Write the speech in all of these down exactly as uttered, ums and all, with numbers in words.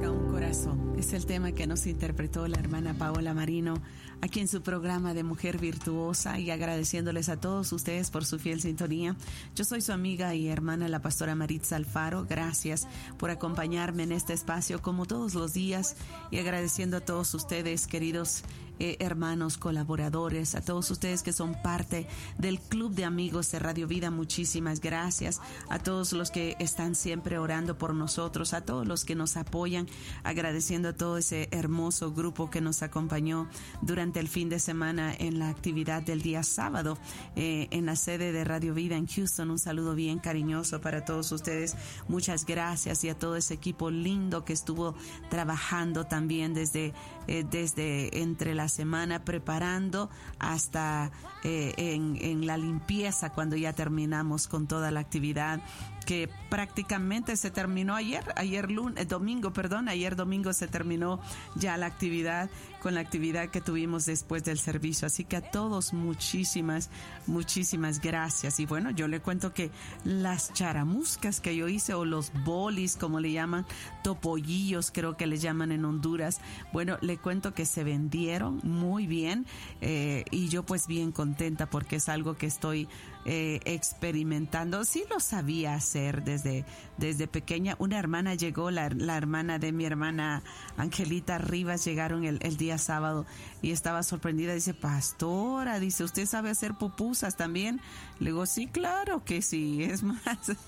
Es el tema que nos interpretó la hermana Paola Marino aquí en su programa de Mujer Virtuosa, y agradeciéndoles a todos ustedes por su fiel sintonía. Yo soy su amiga y hermana, la pastora Maritza Alfaro. Gracias por acompañarme en este espacio como todos los días, y agradeciendo a todos ustedes, queridos eh, hermanos, colaboradores, a todos ustedes que son parte del Club de Amigos de Radio Vida. Muchísimas gracias a todos los que están siempre orando por nosotros, a todos los que nos apoyan, agradeciendo a todo ese hermoso grupo que nos acompañó durante el fin de semana en la actividad del día sábado eh, en la sede de Radio Vida en Houston. Un saludo bien cariñoso para todos ustedes. Muchas gracias, y a todo ese equipo lindo que estuvo trabajando también desde, eh, desde entre la semana, preparando hasta eh, en, en la limpieza cuando ya terminamos con toda la actividad, que prácticamente se terminó ayer, ayer lunes, domingo, perdón, ayer domingo se terminó ya la actividad, con la actividad que tuvimos después del servicio. Así que a todos muchísimas, muchísimas gracias. Y bueno, yo le cuento que las charamuscas que yo hice, o los bolis, como le llaman, topollillos, creo que les llaman en Honduras, bueno, le cuento que se vendieron muy bien, eh, y yo pues bien contenta, porque es algo que estoy eh, experimentando. Sí lo sabía hacer desde, desde pequeña. Una hermana llegó, la, la hermana de mi hermana Angelita Rivas, llegaron el, el día sábado, y estaba sorprendida. Dice: pastora, dice, ¿usted sabe hacer pupusas también? Le digo: sí, claro que sí. Es más,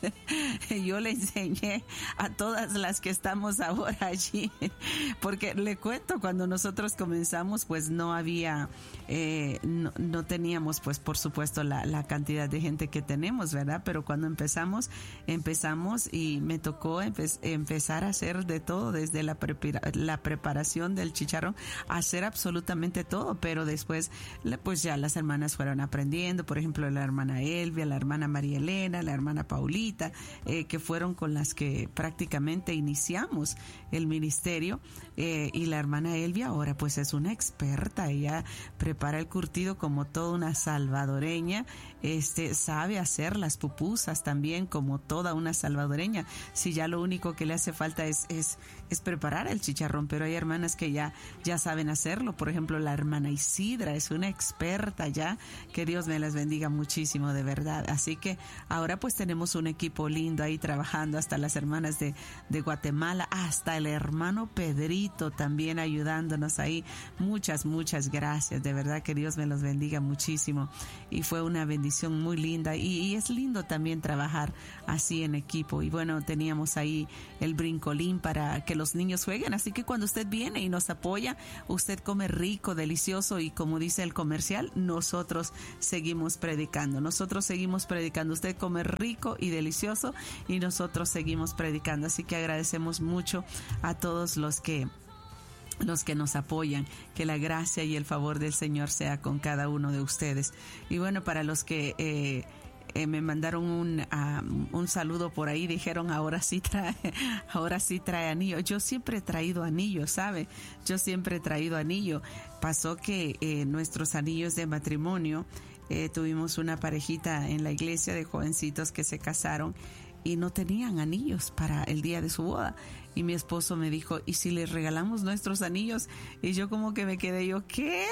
yo le enseñé a todas las que estamos ahora allí, porque le cuento, cuando nosotros comenzamos, pues no había, eh, no, no teníamos, pues por supuesto, la, la cantidad de gente que tenemos, ¿verdad? Pero cuando empezamos, empezamos y me tocó empe- empezar a hacer de todo, desde la, prepara- la preparación del chicharrón, hacer absolutamente todo. Pero después, pues ya las hermanas fueron aprendiendo, por ejemplo, la hermana Elvia, la hermana María Elena, la hermana Paulita, eh, que fueron con las que prácticamente iniciamos el ministerio, eh, y la hermana Elvia ahora pues es una experta. Ella prepara el curtido como toda una salvadoreña, este, sabe hacer las pupusas también como toda una salvadoreña. Si ya lo único que le hace falta es, es, es preparar el chicharrón, pero hay hermanas que ya, ya saben hacerlo. Por ejemplo, la hermana Isidra es una experta ya, que Dios me las bendiga muchísimo, de verdad. Así que ahora pues tenemos un equipo lindo ahí trabajando, hasta las hermanas de, de Guatemala, hasta el hermano Pedrito también ayudándonos ahí. Muchas, muchas gracias, de verdad que Dios me los bendiga muchísimo, y fue una bendición muy linda, y, y es lindo también trabajar así en equipo. Y bueno, teníamos ahí el brincolín para que los niños jueguen, así que cuando usted viene y nos apoya, usted come rico, delicioso, y como dice el comercial, nosotros seguimos predicando, nosotros seguimos predicando. Usted come rico y delicioso, y nosotros seguimos predicando. Así que agradecemos mucho a todos los que los que nos apoyan. Que la gracia y el favor del Señor sea con cada uno de ustedes. Y bueno, para los que eh, eh, me mandaron un, uh, un saludo por ahí, dijeron: ahora sí trae, ahora sí trae anillo. Yo siempre he traído anillo, ¿sabe? Yo siempre he traído anillo. Pasó que eh, nuestros anillos de matrimonio, eh, tuvimos una parejita en la iglesia de jovencitos que se casaron y no tenían anillos para el día de su boda. Y mi esposo me dijo: ¿y si les regalamos nuestros anillos? Y yo como que me quedé, yo, ¿qué?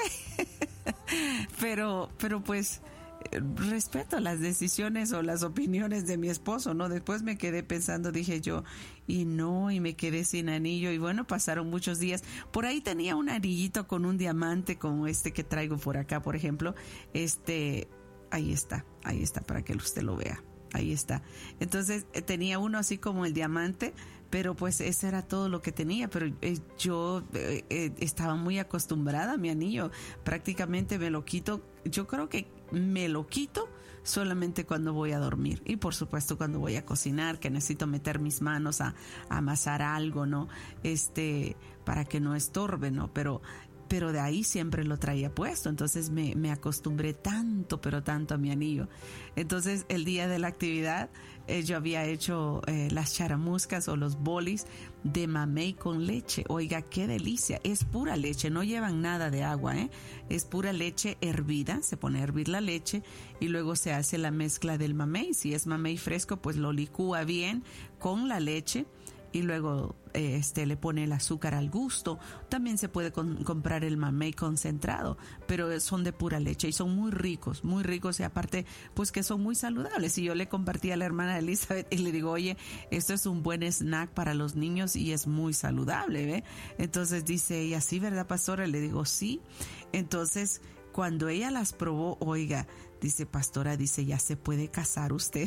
pero, pero pues, respeto las decisiones o las opiniones de mi esposo, ¿no? Después me quedé pensando, dije yo, y no, y me quedé sin anillo. Y bueno, pasaron muchos días. Por ahí tenía un anillito con un diamante como este que traigo por acá, por ejemplo. Este, ahí está, ahí está para que usted lo vea. Ahí está. Entonces eh, tenía uno así como el diamante, pero pues eso era todo lo que tenía. Pero eh, yo eh, eh, estaba muy acostumbrada a mi anillo. Prácticamente me lo quito. Yo creo que me lo quito solamente cuando voy a dormir. Y por supuesto cuando voy a cocinar, que necesito meter mis manos a, a amasar algo, ¿no? Este, para que no estorbe, ¿no? Pero... pero de ahí siempre lo traía puesto. Entonces me, me acostumbré tanto, pero tanto a mi anillo. Entonces el día de la actividad eh, yo había hecho eh, las charamuscas o los bolis de mamey con leche. Oiga, qué delicia. Es pura leche, no llevan nada de agua, ¿eh? Es pura leche hervida, se pone a hervir la leche y luego se hace la mezcla del mamey. Si es mamey fresco, pues lo licúa bien con la leche. y luego eh, este le pone el azúcar al gusto. También se puede con, comprar el mamey concentrado, pero son de pura leche y son muy ricos, muy ricos, y aparte pues que son muy saludables. Y yo le compartí a la hermana Elizabeth y le digo, oye, esto es un buen snack para los niños y es muy saludable, ¿ve? Entonces dice ella, sí, ¿verdad, pastora? Le digo, sí. Entonces cuando ella las probó, oiga, dice, pastora, dice, ya se puede casar usted.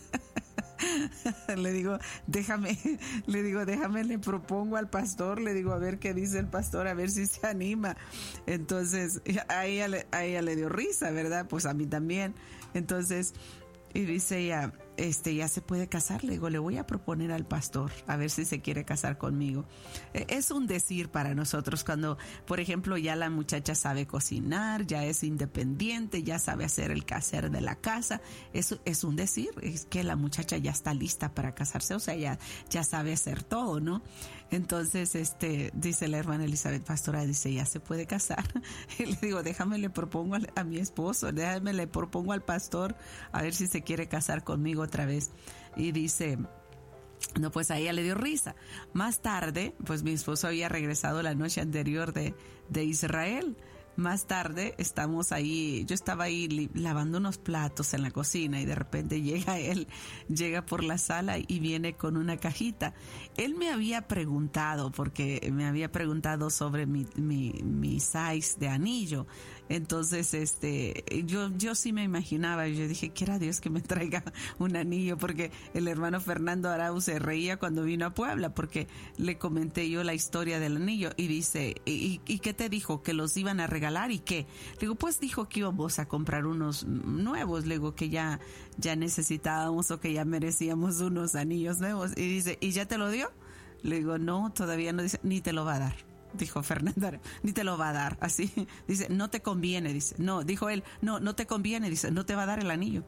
Le digo, déjame, le digo, déjame, le propongo al pastor, le digo, a ver qué dice el pastor, a ver si se anima. Entonces, a ella, le, a ella le dio risa, ¿verdad? Pues a mí también. Entonces, y dice ella, este, ya se puede casar. Le digo, le voy a proponer al pastor a ver si se quiere casar conmigo. Es un decir para nosotros cuando, por ejemplo, ya la muchacha sabe cocinar, ya es independiente, ya sabe hacer el quehacer de la casa. Eso es un decir, es que la muchacha ya está lista para casarse, o sea, ya, ya sabe hacer todo, ¿no? Entonces, este, dice la hermana Elizabeth, pastora, dice, ya se puede casar. Y le digo, déjame le propongo a, a mi esposo, déjame le propongo al pastor a ver si se quiere casar conmigo otra vez. Y dice, no, pues a ella le dio risa. Más tarde, pues mi esposo había regresado la noche anterior de, de Israel. Más tarde estamos ahí, yo estaba ahí li, lavando unos platos en la cocina y de repente llega él, llega por la sala y viene con una cajita. Él me había preguntado, porque me había preguntado sobre mi, mi, mi size de anillo. Entonces, este, yo, yo sí me imaginaba, yo dije, quiera Dios que me traiga un anillo, porque el hermano Fernando Arau se reía cuando vino a Puebla, porque le comenté yo la historia del anillo y dice, ¿y, y qué te dijo? ¿Que los iban a regalar y qué? Le digo, pues dijo que íbamos a comprar unos nuevos, le digo que ya, ya necesitábamos o que ya merecíamos unos anillos nuevos. Y dice, ¿y ya te lo dio? Le digo, no, todavía no, dice, ni te lo va a dar. Dijo Fernanda, ni te lo va a dar, así, dice, no te conviene, dice, no, dijo él, no, no te conviene, dice, no te va a dar el anillo.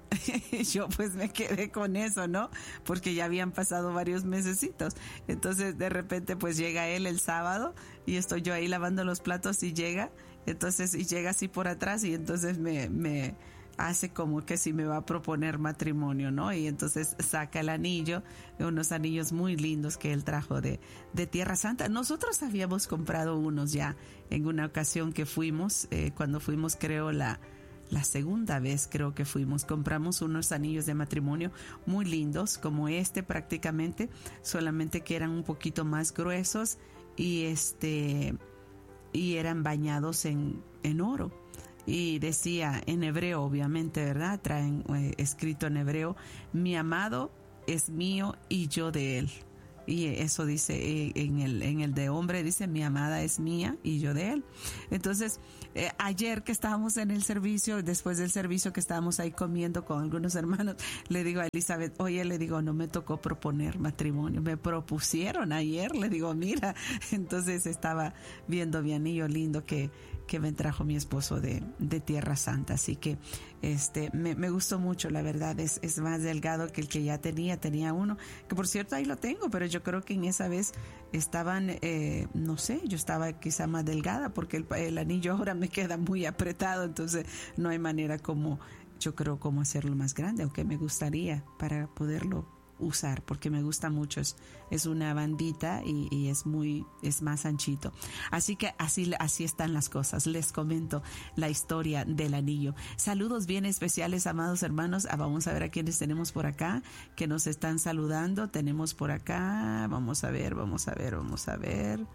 Yo pues me quedé con eso, ¿no? Porque ya habían pasado varios mesecitos. Entonces de repente pues llega él el sábado y estoy yo ahí lavando los platos y llega, entonces, y llega así por atrás y entonces me, me hace como que si me va a proponer matrimonio, ¿no? Y entonces saca el anillo, unos anillos muy lindos que él trajo de, de Tierra Santa. Nosotros habíamos comprado unos ya en una ocasión que fuimos, eh, cuando fuimos creo la, la segunda vez creo que fuimos, compramos unos anillos de matrimonio muy lindos como este prácticamente, solamente que eran un poquito más gruesos y este, y eran bañados en, en oro. Y decía en hebreo, obviamente, ¿verdad? Traen eh, escrito en hebreo, mi amado es mío y yo de él. Y eso dice eh, en el en el de hombre, dice mi amada es mía y yo de él. Entonces, eh, ayer que estábamos en el servicio, después del servicio que estábamos ahí comiendo con algunos hermanos, le digo a Elizabeth, oye, le digo, no me tocó proponer matrimonio, me propusieron ayer, le digo, mira. Entonces estaba viendo mi anillo lindo que que me trajo mi esposo de, de Tierra Santa, así que este me, me gustó mucho, la verdad, es, es más delgado que el que ya tenía, tenía uno, que por cierto ahí lo tengo, pero yo creo que en esa vez estaban, eh, no sé, yo estaba quizá más delgada, porque el, el anillo ahora me queda muy apretado, entonces no hay manera como, yo creo, como hacerlo más grande, aunque me gustaría para poderlo usar, porque me gusta mucho, es, es una bandita y, y es muy, es más anchito. Así que así, así están las cosas. Les comento la historia del anillo. Saludos bien especiales, amados hermanos. Ah, vamos a ver a quienes tenemos por acá que nos están saludando. Tenemos por acá, vamos a ver, vamos a ver, vamos a ver.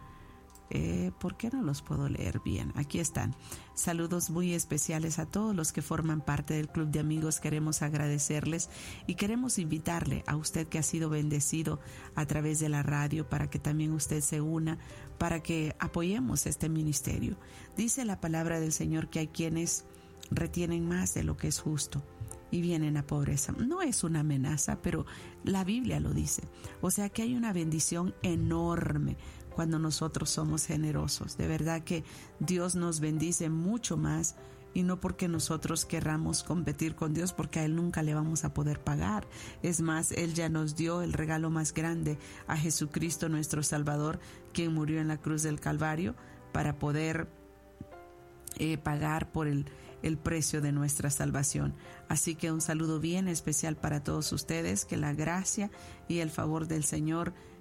Eh, ¿Por qué no los puedo leer bien? Aquí están. Saludos muy especiales a todos los que forman parte del Club de Amigos. Queremos agradecerles y queremos invitarle a usted que ha sido bendecido a través de la radio para que también usted se una, para que apoyemos este ministerio. Dice la palabra del Señor que hay quienes retienen más de lo que es justo y vienen a pobreza. No es una amenaza, pero la Biblia lo dice. O sea que hay una bendición enorme cuando nosotros somos generosos. De verdad que Dios nos bendice mucho más, y no porque nosotros querramos competir con Dios, porque a Él nunca le vamos a poder pagar. Es más, Él ya nos dio el regalo más grande, a Jesucristo nuestro Salvador, quien murió en la cruz del Calvario para poder eh, pagar por el el precio de nuestra salvación. Así que un saludo bien especial para todos ustedes, que la gracia y el favor del Señor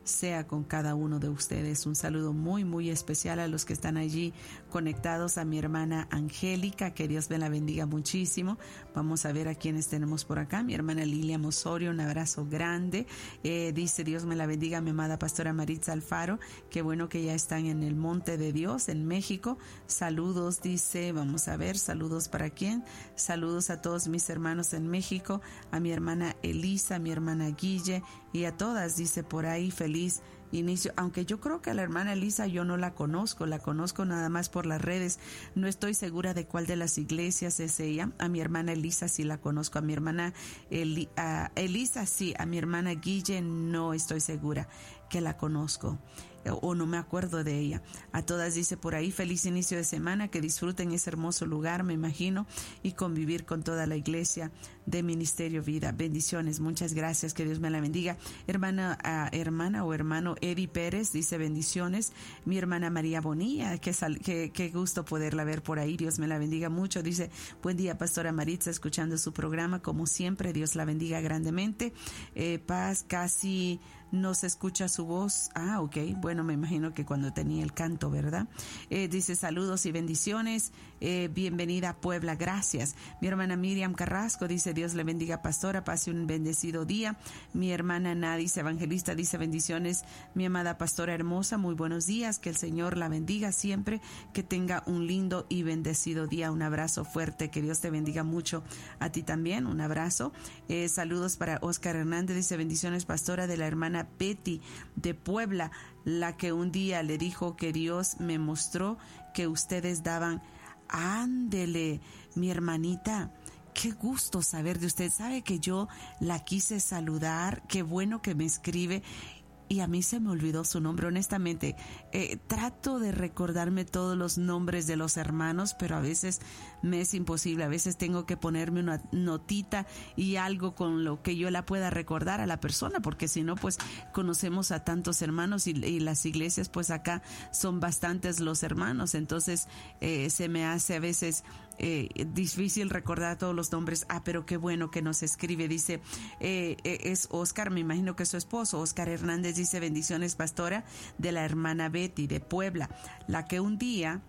sea con cada uno de ustedes. Un saludo muy, muy especial a los que están allí conectados, a mi hermana Angélica, que Dios me la bendiga muchísimo. Vamos a ver a quienes tenemos por acá. Mi hermana Lilia Osorio, un abrazo grande. Eh, dice, Dios me la bendiga, mi amada pastora Maritza Alfaro. Qué bueno que ya están en el Monte de Dios, en México. Saludos, dice, vamos a ver, saludos para quién. Saludos a todos mis hermanos en México, a mi hermana Elisa, a mi hermana Guille y a todas, dice por ahí, feliz inicio, aunque yo creo que a la hermana Elisa yo no la conozco, la conozco nada más por las redes, no estoy segura de cuál de las iglesias es ella. A mi hermana Elisa sí la conozco, a mi hermana Eli, a Elisa sí, a mi hermana Guille no estoy segura que la conozco o no me acuerdo de ella. A todas dice por ahí, feliz inicio de semana, que disfruten ese hermoso lugar, me imagino, y convivir con toda la iglesia de Ministerio Vida. Bendiciones, muchas gracias, que Dios me la bendiga. Hermana, uh, hermana o hermano Eri Pérez dice bendiciones. Mi hermana María Bonilla, que, sal, que, que gusto poderla ver por ahí, Dios me la bendiga mucho. Dice, buen día pastora Maritza, escuchando su programa como siempre, Dios la bendiga grandemente. Eh, paz, casi no se escucha su voz. Ah, ok, bueno, me imagino que cuando tenía el canto, ¿verdad? Eh, dice saludos y bendiciones, eh, bienvenida a Puebla, gracias. Mi hermana Miriam Carrasco dice, Dios le bendiga pastora, pase un bendecido día. Mi hermana Nadis Evangelista dice bendiciones, mi amada pastora hermosa, muy buenos días, que el Señor la bendiga siempre, que tenga un lindo y bendecido día. Un abrazo fuerte, que Dios te bendiga mucho, a ti también, un abrazo. Eh, saludos para Oscar Hernández, dice bendiciones pastora, de la hermana Betty de Puebla, la que un día le dijo que Dios me mostró que ustedes daban. Ándele, mi hermanita, qué gusto saber de usted. Sabe que yo la quise saludar, qué bueno que me escribe. Y a mí se me olvidó su nombre, honestamente. Eh, trato de recordarme todos los nombres de los hermanos, pero a veces me es imposible. A veces tengo que ponerme una notita y algo con lo que yo la pueda recordar a la persona, porque si no, pues conocemos a tantos hermanos y, y las iglesias, pues acá son bastantes los hermanos. Entonces eh, se me hace a veces Eh, difícil recordar todos los nombres. Ah, pero qué bueno que nos escribe. Dice, eh, eh, es Oscar, me imagino que es su esposo. Oscar Hernández dice, bendiciones pastora, de la hermana Betty de Puebla, la que un día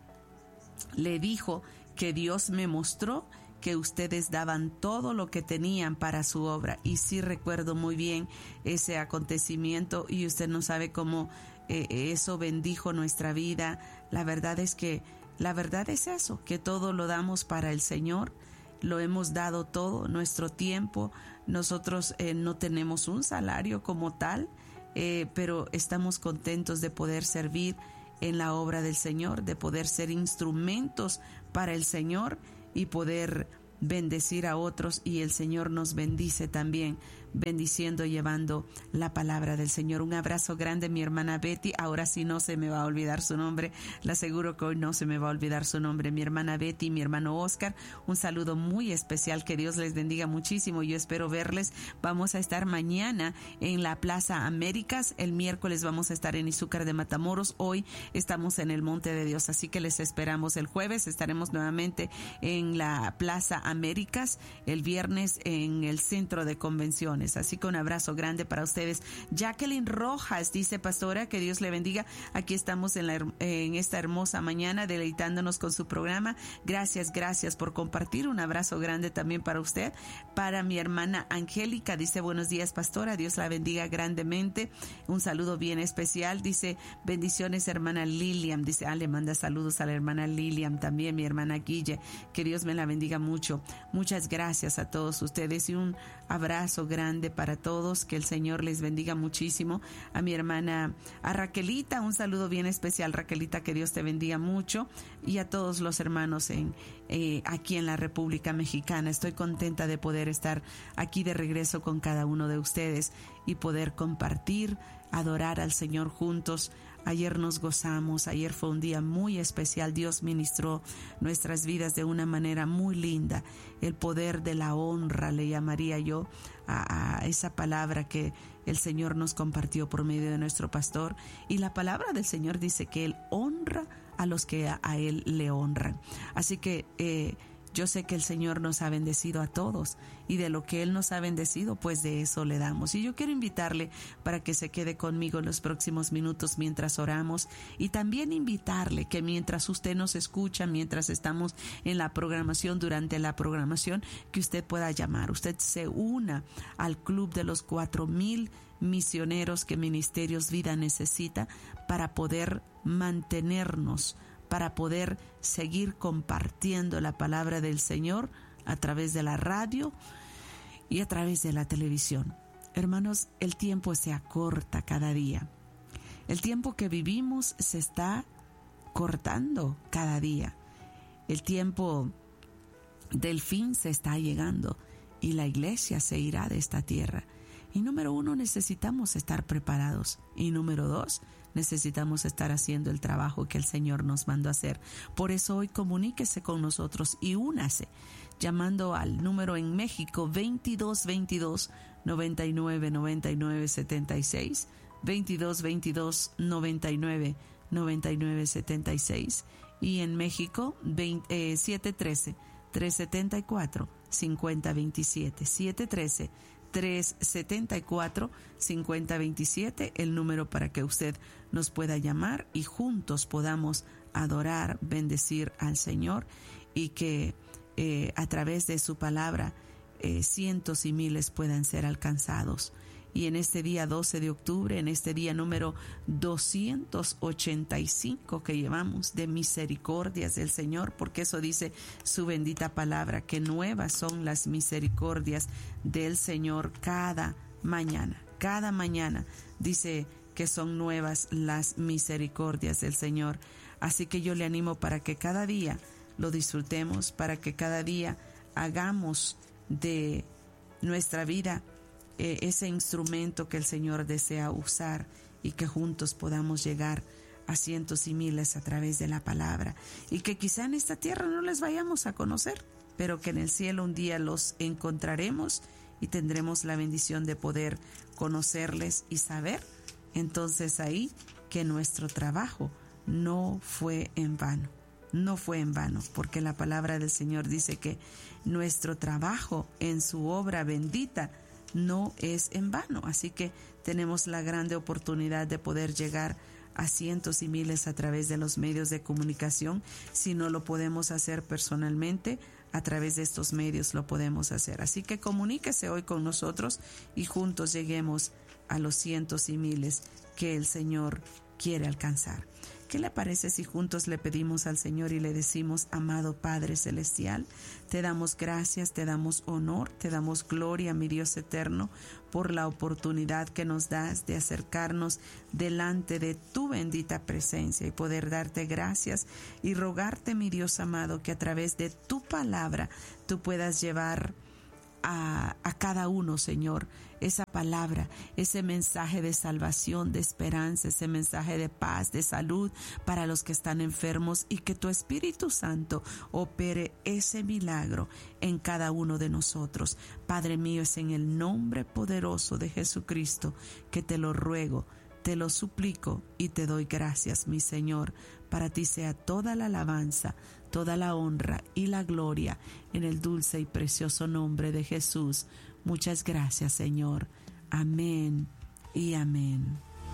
le dijo que Dios me mostró que ustedes daban todo lo que tenían para su obra. Y sí recuerdo muy bien ese acontecimiento, y usted no sabe cómo eh, eso bendijo nuestra vida. La verdad es que La verdad es eso, que todo lo damos para el Señor, lo hemos dado todo, nuestro tiempo. Nosotros eh, no tenemos un salario como tal, eh, pero estamos contentos de poder servir en la obra del Señor, de poder ser instrumentos para el Señor y poder bendecir a otros, y el Señor nos bendice también, bendiciendo, llevando la palabra del Señor. Un abrazo grande, mi hermana Betty. Ahora sí no se me va a olvidar su nombre, le aseguro que hoy no se me va a olvidar su nombre. Mi hermana Betty, mi hermano Oscar, un saludo muy especial, que Dios les bendiga muchísimo. Yo espero verles. Vamos a estar mañana en la Plaza Américas, el miércoles vamos a estar en Izúcar de Matamoros, hoy estamos en el Monte de Dios, así que les esperamos. El jueves estaremos nuevamente en la Plaza Américas, el viernes en el Centro de Convenciones. Así que un abrazo grande para ustedes. Jacqueline Rojas dice, pastora, que Dios le bendiga. Aquí estamos en, la, en esta hermosa mañana deleitándonos con su programa. Gracias, gracias por compartir. Un abrazo grande también para usted. Para mi hermana Angélica, dice, buenos días, pastora, Dios la bendiga grandemente. Un saludo bien especial. Dice, bendiciones, hermana Lilian. Dice, ah, le manda saludos a la hermana Lilian también, mi hermana Guille. Que Dios me la bendiga mucho. Muchas gracias a todos ustedes y un abrazo grande para todos, que el Señor les bendiga muchísimo. A mi hermana, a Raquelita, un saludo bien especial, Raquelita, que Dios te bendiga mucho, y a todos los hermanos en eh, aquí en la República Mexicana. Estoy contenta de poder estar aquí de regreso con cada uno de ustedes y poder compartir, adorar al Señor juntos. Ayer nos gozamos, ayer fue un día muy especial. Dios ministró nuestras vidas de una manera muy linda. El poder de la honra, le llamaría yo a, a esa palabra que el Señor nos compartió por medio de nuestro pastor. Y la palabra del Señor dice que Él honra a los que a, a Él le honran. Así que eh, Yo sé que el Señor nos ha bendecido a todos y de lo que Él nos ha bendecido, pues de eso le damos. Y yo quiero invitarle para que se quede conmigo en los próximos minutos mientras oramos, y también invitarle que mientras usted nos escucha, mientras estamos en la programación, durante la programación, que usted pueda llamar, usted se una al club de los cuatro mil misioneros que Ministerios Vida necesita para poder mantenernos, para poder seguir compartiendo la palabra del Señor a través de la radio y a través de la televisión. Hermanos, el tiempo se acorta cada día. El tiempo que vivimos se está cortando cada día. El tiempo del fin se está llegando y la iglesia se irá de esta tierra. Y número uno, necesitamos estar preparados. Y número dos, necesitamos estar haciendo el trabajo que el Señor nos mandó a hacer. Por eso hoy comuníquese con nosotros y únase llamando al número en México veintidós veintidós noventa y nueve noventa y nueve setenta y seis, veintidós veintidós noventa y nueve noventa y nueve setenta y seis, y en México veinte, eh, siete uno tres, tres siete cuatro, cinco cero dos siete, siete uno tres, tres siete cuatro, cinco cero dos siete, el número para que usted nos pueda llamar y juntos podamos adorar, bendecir al Señor, y que eh, a través de su palabra eh, cientos y miles puedan ser alcanzados. Y en este día doce de octubre, en este día número doscientos ochenta y cinco que llevamos de misericordias del Señor, porque eso dice su bendita palabra, que nuevas son las misericordias del Señor cada mañana. Cada mañana dice que son nuevas las misericordias del Señor. Así que yo le animo para que cada día lo disfrutemos, para que cada día hagamos de nuestra vida ese instrumento que el Señor desea usar, y que juntos podamos llegar a cientos y miles a través de la palabra, y que quizá en esta tierra no les vayamos a conocer, pero que en el cielo un día los encontraremos y tendremos la bendición de poder conocerles y saber entonces ahí que nuestro trabajo no fue en vano. No fue en vano, porque la palabra del Señor dice que nuestro trabajo en su obra bendita no es en vano. Así que tenemos la grande oportunidad de poder llegar a cientos y miles a través de los medios de comunicación. Si no lo podemos hacer personalmente, a través de estos medios lo podemos hacer. Así que comuníquese hoy con nosotros y juntos lleguemos a los cientos y miles que el Señor quiere alcanzar. ¿Qué le parece si juntos le pedimos al Señor y le decimos: amado Padre Celestial, te damos gracias, te damos honor, te damos gloria, mi Dios eterno, por la oportunidad que nos das de acercarnos delante de tu bendita presencia y poder darte gracias y rogarte, mi Dios amado, que a través de tu palabra tú puedas llevar A, a cada uno, Señor, esa palabra, ese mensaje de salvación, de esperanza, ese mensaje de paz, de salud para los que están enfermos, y que tu Espíritu Santo opere ese milagro en cada uno de nosotros. Padre mío, es en el nombre poderoso de Jesucristo que te lo ruego, te lo suplico y te doy gracias, mi Señor. Para ti sea toda la alabanza, toda la honra y la gloria, en el dulce y precioso nombre de Jesús. Muchas gracias, Señor. Amén y amén.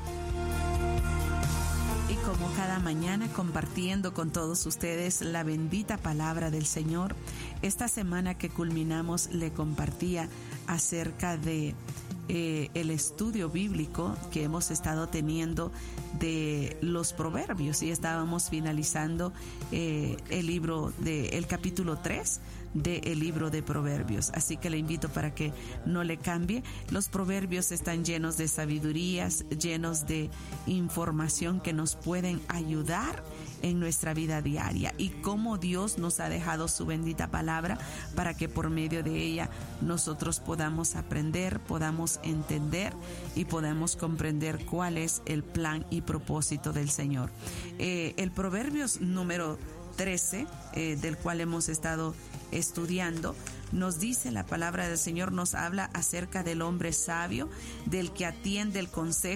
Y como cada mañana, compartiendo con todos ustedes la bendita palabra del Señor, esta semana que culminamos le compartía acerca de Eh, el estudio bíblico que hemos estado teniendo de los proverbios, y estábamos finalizando eh, el libro de el capítulo tres del libro de Proverbios. Así que le invito para que no le cambie. Los proverbios están llenos de sabidurías, llenos de información que nos pueden ayudar en nuestra vida diaria, y cómo Dios nos ha dejado su bendita palabra para que por medio de ella nosotros podamos aprender, podamos entender y podamos comprender cuál es el plan y propósito del Señor. Eh, el Proverbios número trece, eh, del cual hemos estado estudiando, nos dice la palabra del Señor, nos habla acerca del hombre sabio, del que atiende el consejo,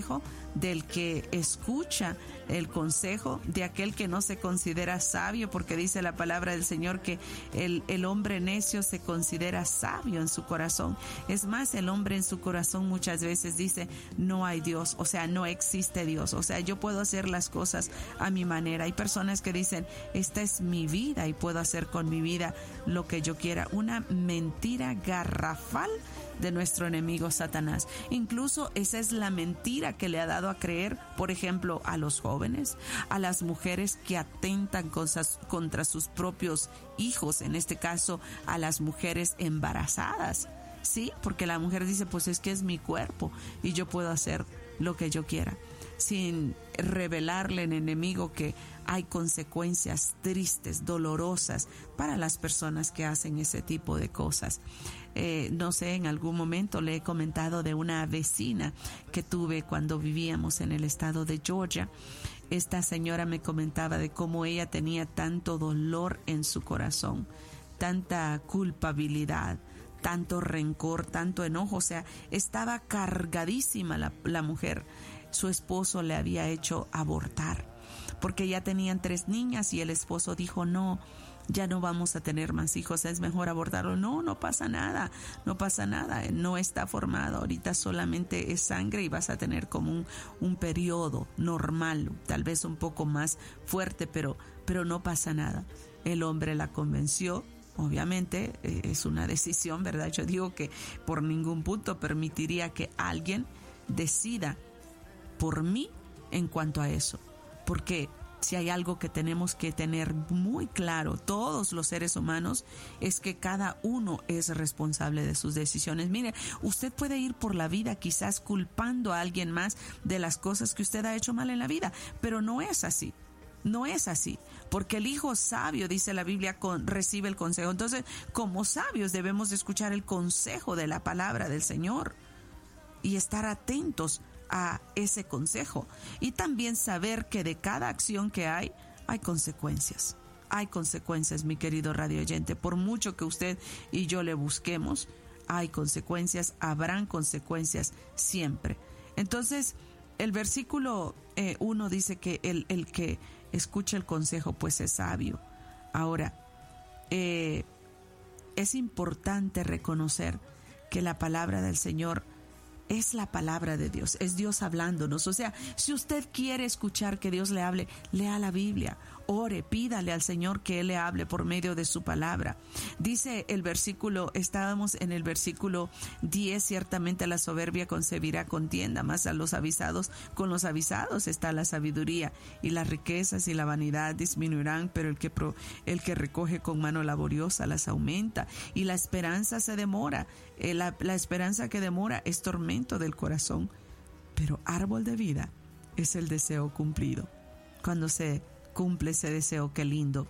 del que escucha el consejo de aquel que no se considera sabio, porque dice la palabra del Señor que el, el hombre necio se considera sabio en su corazón. Es más, el hombre en su corazón muchas veces dice, no hay Dios, o sea, no existe Dios, o sea, yo puedo hacer las cosas a mi manera. Hay personas que dicen, esta es mi vida y puedo hacer con mi vida lo que yo quiera. Una mentira garrafal de nuestro enemigo Satanás. Incluso esa es la mentira que le ha dado a creer, por ejemplo, a los jóvenes, a las mujeres que atentan cosas contra sus propios hijos, en este caso a las mujeres embarazadas. Sí, porque la mujer dice, pues es que es mi cuerpo y yo puedo hacer lo que yo quiera, sin revelarle al enemigo que hay consecuencias tristes, dolorosas para las personas que hacen ese tipo de cosas. Eh, no sé, en algún momento le he comentado de una vecina que tuve cuando vivíamos en el estado de Georgia. Esta señora me comentaba de cómo ella tenía tanto dolor en su corazón, tanta culpabilidad, tanto rencor, tanto enojo, o sea, estaba cargadísima la, la mujer. Su esposo le había hecho abortar porque ya tenían tres niñas y el esposo dijo, no, ya no vamos a tener más hijos, es mejor abortarlo. No, no pasa nada, no pasa nada, no está formado, ahorita solamente es sangre y vas a tener como un, un periodo normal, tal vez un poco más fuerte, pero, pero no pasa nada. El hombre la convenció. Obviamente eh, es una decisión, ¿verdad? Yo digo que por ningún punto permitiría que alguien decida por mí en cuanto a eso, porque si hay algo que tenemos que tener muy claro, todos los seres humanos, es que cada uno es responsable de sus decisiones. Mire, usted puede ir por la vida quizás culpando a alguien más de las cosas que usted ha hecho mal en la vida, pero no es así. No es así, porque el hijo sabio, dice la Biblia, con, recibe el consejo. Entonces, como sabios debemos escuchar el consejo de la palabra del Señor y estar atentos a ese consejo. Y también saber que de cada acción que hay, hay consecuencias. Hay consecuencias, mi querido radio oyente. Por mucho que usted y yo le busquemos, hay consecuencias, habrán consecuencias siempre. Entonces, el versículo eh, uno dice que el, el que escucha el consejo pues es sabio. Ahora, eh, es importante reconocer que la palabra del Señor es la palabra de Dios, es Dios hablándonos. O sea, si usted quiere escuchar que Dios le hable, lea la Biblia, ore, pídale al Señor que Él le hable por medio de su palabra. Dice el versículo, estábamos en el versículo diez, ciertamente la soberbia concebirá contienda, mas a los avisados, con los avisados está la sabiduría, y las riquezas y la vanidad disminuirán, pero el que, pro, el que recoge con mano laboriosa las aumenta, y la esperanza se demora, eh, la, la esperanza que demora es tormento del corazón, pero árbol de vida es el deseo cumplido. Cuando se cumple ese deseo, qué lindo.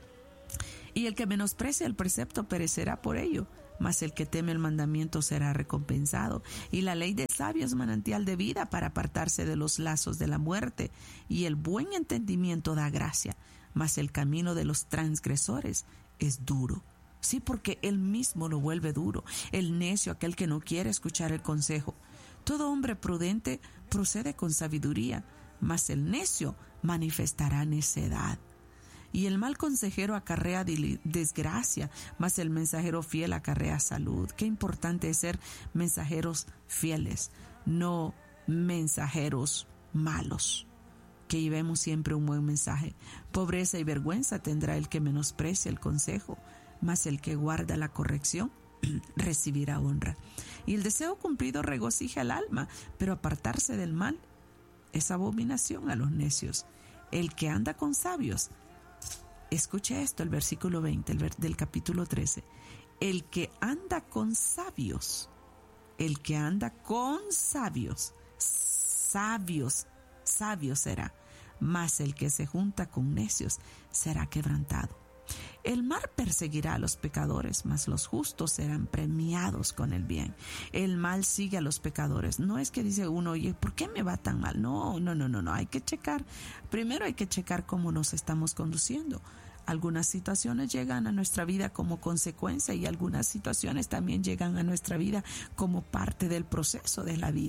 Y el que menosprecia el precepto perecerá por ello, mas el que teme el mandamiento será recompensado. Y la ley del sabio es manantial de vida para apartarse de los lazos de la muerte, y el buen entendimiento da gracia, mas el camino de los transgresores es duro. Sí, porque él mismo lo vuelve duro. El necio, aquel que no quiere escuchar el consejo. Todo hombre prudente procede con sabiduría, mas el necio manifestará necedad. Y el mal consejero acarrea desgracia, mas el mensajero fiel acarrea salud. Qué importante es ser mensajeros fieles, no mensajeros malos, que llevemos siempre un buen mensaje. Pobreza y vergüenza tendrá el que menosprecia el consejo, mas el que guarda la corrección recibirá honra. Y el deseo cumplido regocija el alma, pero apartarse del mal es abominación a los necios. El que anda con sabios, escuche esto, el versículo veinte el ver, del capítulo trece, el que anda con sabios, el que anda con sabios, sabios, sabio será, mas el que se junta con necios será quebrantado. El mal perseguirá a los pecadores, mas los justos serán premiados con el bien. El mal sigue a los pecadores. No es que dice uno, oye, ¿por qué me va tan mal? No, no, no, no, no. Hay que checar. Primero hay que checar cómo nos estamos conduciendo. Algunas situaciones llegan a nuestra vida como consecuencia y algunas situaciones también llegan a nuestra vida como parte del proceso de la vida.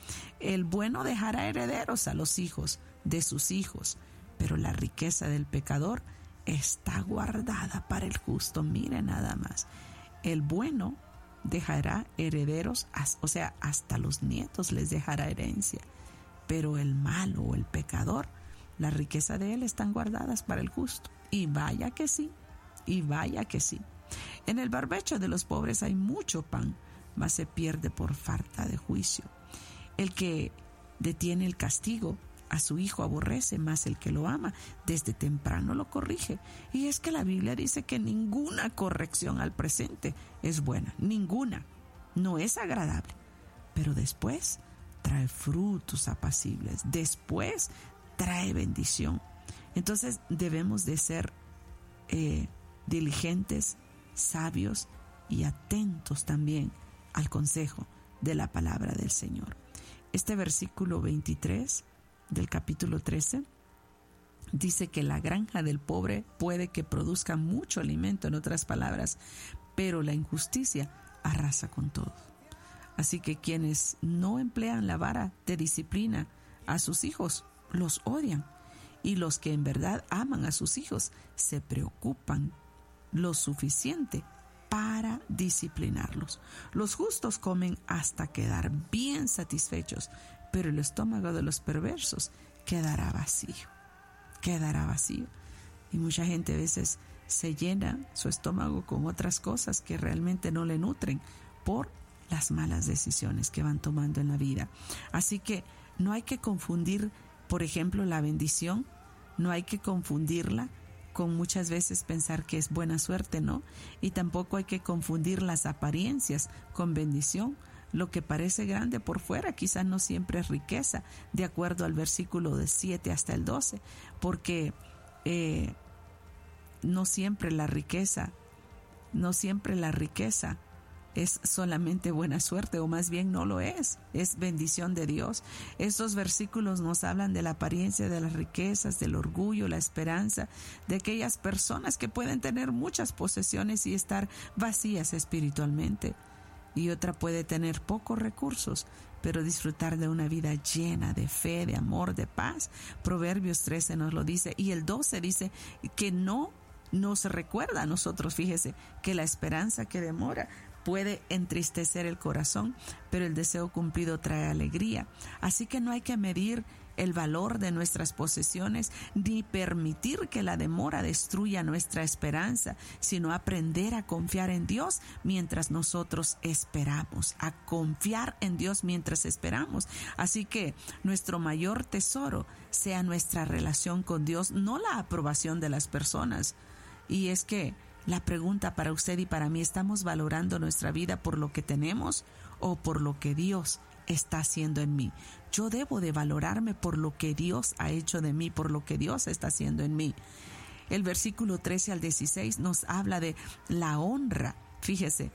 El bueno dejará herederos a los hijos de sus hijos, pero la riqueza del pecador está guardada para el justo. Mire nada más. El bueno dejará herederos, o sea, hasta los nietos les dejará herencia, pero el malo o el pecador, la riqueza de él están guardadas para el justo. Y vaya que sí, y vaya que sí. En el barbecho de los pobres hay mucho pan, mas se pierde por falta de juicio. El que detiene el castigo a su hijo aborrece, mas el que lo ama desde temprano lo corrige. Y es que la Biblia dice que ninguna corrección al presente es buena, ninguna, no es agradable, pero después trae frutos apacibles, después trae bendición. Entonces debemos de ser eh, diligentes, sabios y atentos también al consejo de la palabra del Señor. Este versículo veintitrés del capítulo trece dice que la granja del pobre puede que produzca mucho alimento, en otras palabras, pero la injusticia arrasa con todo. Así que quienes no emplean la vara de disciplina a sus hijos, los odian. Y los que en verdad aman a sus hijos se preocupan lo suficiente para disciplinarlos. Los justos comen hasta quedar bien satisfechos, pero el estómago de los perversos quedará vacío, quedará vacío. Y mucha gente a veces se llena su estómago con otras cosas que realmente no le nutren por las malas decisiones que van tomando en la vida. Así que no hay que confundir, por ejemplo, la bendición, no hay que confundirla con muchas veces pensar que es buena suerte, ¿no? Y tampoco hay que confundir las apariencias con bendición. Lo que parece grande por fuera quizás no siempre es riqueza, de acuerdo al versículo de siete hasta el doce, porque eh, no siempre la riqueza, no siempre la riqueza es solamente buena suerte, o más bien no lo es, es bendición de Dios. Estos versículos nos hablan de la apariencia de las riquezas, del orgullo, la esperanza de aquellas personas que pueden tener muchas posesiones y estar vacías espiritualmente. Y otra puede tener pocos recursos, pero disfrutar de una vida llena de fe, de amor, de paz. Proverbios trece nos lo dice, y el doce dice que no nos recuerda a nosotros, fíjese, que la esperanza que demora puede entristecer el corazón, pero el deseo cumplido trae alegría. Así que no hay que medir el valor de nuestras posesiones ni permitir que la demora destruya nuestra esperanza, sino aprender a confiar en Dios mientras nosotros esperamos, a confiar en Dios mientras esperamos. Así que nuestro mayor tesoro sea nuestra relación con Dios, no la aprobación de las personas. Y es que la pregunta para usted y para mí, ¿estamos valorando nuestra vida por lo que tenemos o por lo que Dios está haciendo en mí? Yo debo de valorarme por lo que Dios ha hecho de mí, por lo que Dios está haciendo en mí. El versículo trece al dieciséis nos habla de la honra. Fíjese,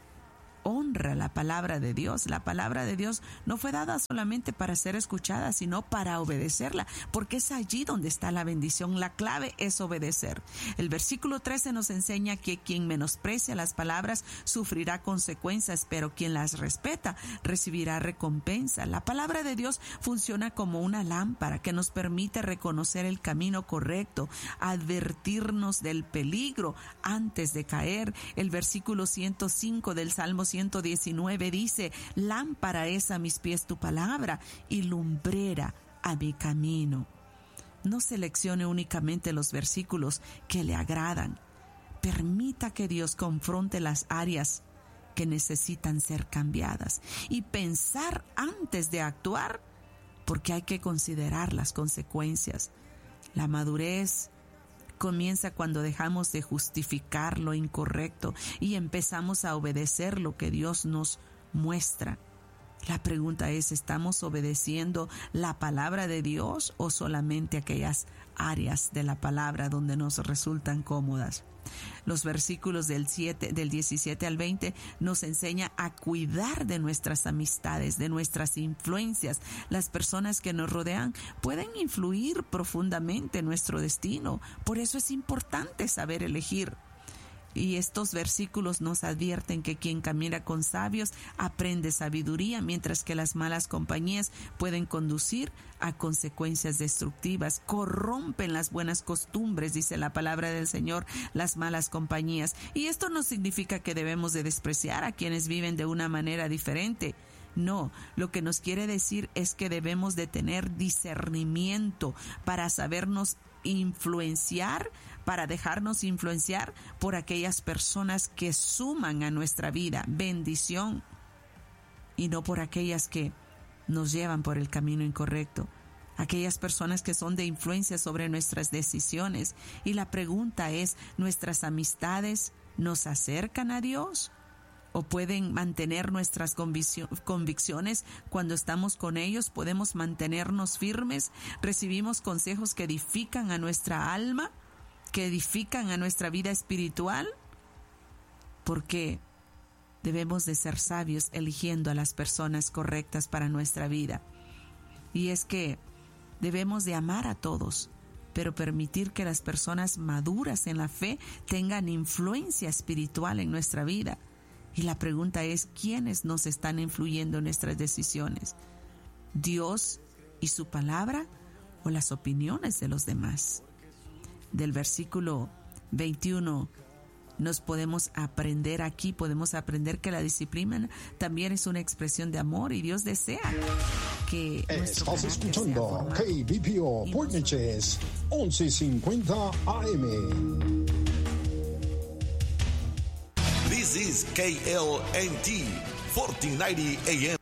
honra la palabra de Dios. La palabra de Dios no fue dada solamente para ser escuchada, sino para obedecerla, porque es allí donde está la bendición. La clave es obedecer. El versículo trece nos enseña que quien menosprecia las palabras sufrirá consecuencias, pero quien las respeta recibirá recompensa. La palabra de Dios funciona como una lámpara que nos permite reconocer el camino correcto, advertirnos del peligro antes de caer. El versículo ciento cinco del Salmo ciento diecinueve dice: lámpara es a mis pies tu palabra y lumbrera a mi camino. No seleccione únicamente los versículos que le agradan. Permita que Dios confronte las áreas que necesitan ser cambiadas y pensar antes de actuar, porque hay que considerar las consecuencias. La madurez comienza cuando dejamos de justificar lo incorrecto y empezamos a obedecer lo que Dios nos muestra. La pregunta es, ¿estamos obedeciendo la palabra de Dios o solamente aquellas áreas de la palabra donde nos resultan cómodas? Los versículos del, siete, del diecisiete al veinte nos enseña a cuidar de nuestras amistades, de nuestras influencias. Las personas que nos rodean pueden influir profundamente en nuestro destino. Por eso es importante saber elegir. Y estos versículos nos advierten que quien camina con sabios aprende sabiduría, mientras que las malas compañías pueden conducir a consecuencias destructivas. Corrompen las buenas costumbres, dice la palabra del Señor, las malas compañías. Y esto no significa que debemos de despreciar a quienes viven de una manera diferente. No, lo que nos quiere decir es que debemos de tener discernimiento para sabernos influenciar, para dejarnos influenciar por aquellas personas que suman a nuestra vida bendición y no por aquellas que nos llevan por el camino incorrecto, aquellas personas que son de influencia sobre nuestras decisiones. Y la pregunta es, ¿nuestras amistades nos acercan a Dios? ¿O pueden mantener nuestras convicciones cuando estamos con ellos? ¿Podemos mantenernos firmes? ¿Recibimos consejos que edifican a nuestra alma? ¿Que edifican a nuestra vida espiritual? Porque debemos de ser sabios eligiendo a las personas correctas para nuestra vida. Y es que debemos de amar a todos, pero permitir que las personas maduras en la fe tengan influencia espiritual en nuestra vida. Y la pregunta es, ¿quiénes nos están influyendo en nuestras decisiones? ¿Dios y su palabra o las opiniones de los demás? Del versículo veintiuno nos podemos aprender aquí, podemos aprender que la disciplina también es una expresión de amor y Dios desea que estás escuchando K B P O Port Neches once cincuenta A M. This is K L N T fourteen ninety A M.